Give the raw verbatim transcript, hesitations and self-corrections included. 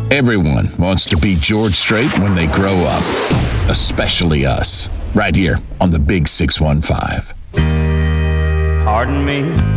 Everyone wants to be George Strait when they grow up, especially us, right here on the Big six one five. Pardon me